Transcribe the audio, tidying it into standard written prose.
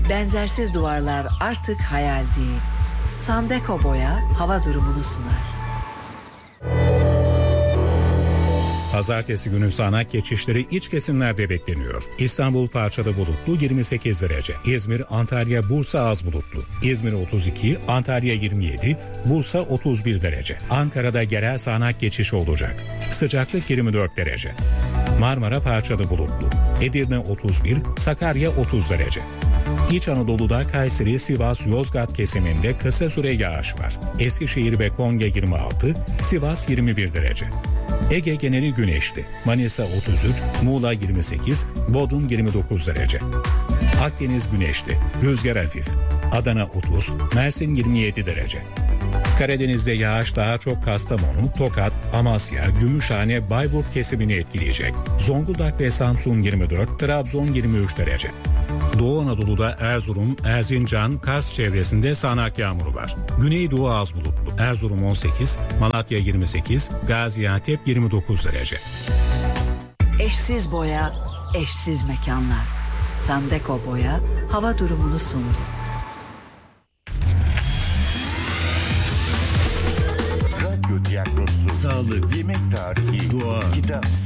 Benzersiz duvarlar artık hayal değil. Sandeko Boya hava durumunu sunar. Pazartesi günü sağanak geçişleri iç kesimlerde bekleniyor. İstanbul parçalı bulutlu 28 derece. İzmir, Antalya, Bursa az bulutlu. İzmir 32, Antalya 27, Bursa 31 derece. Ankara'da yerel sağanak geçiş olacak. Sıcaklık 24 derece. Marmara parçalı bulutlu. Edirne 31, Sakarya 30 derece. İç Anadolu'da Kayseri, Sivas, Yozgat kesiminde kısa süre yağış var. Eskişehir ve Konya 26, Sivas 21 derece. Ege geneli güneşli. Manisa 33, Muğla 28, Bodrum 29 derece. Akdeniz güneşli. Rüzgar hafif. Adana 30, Mersin 27 derece. Karadeniz'de yağış daha çok Kastamonu, Tokat, Amasya, Gümüşhane, Bayburt kesimini etkileyecek. Zonguldak ve Samsun 24, Trabzon 23 derece. Doğu Anadolu'da Erzurum, Erzincan, Kars çevresinde sağanak yağmur var. Güneydoğu az bulutlu. Erzurum 18, Malatya 28, Gaziantep 29 derece. Eşsiz boya, eşsiz mekanlar. Sandeko Boya hava durumunu sundu. Radyo tiyatrosu, sağlık, yemek tarihi, doğa, kitap.